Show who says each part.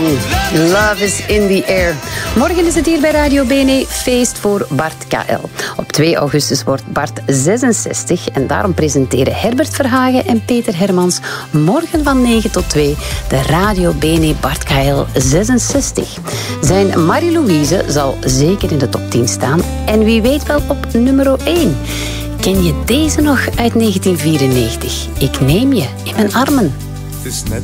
Speaker 1: song. Love is in the air. Morgen is het hier bij Radio BNE feest voor Bart KL. Op 2 augustus wordt Bart 66 en daarom presenteren Herbert Verhagen en Peter Hermans morgen van 9 tot 2 de Radio BNE Bart KL 66. Zijn Marie-Louise zal zeker in de top 10 staan en wie weet wel op nummer 1. Ken je deze nog uit 1994? Ik neem je in mijn armen.
Speaker 2: Het is net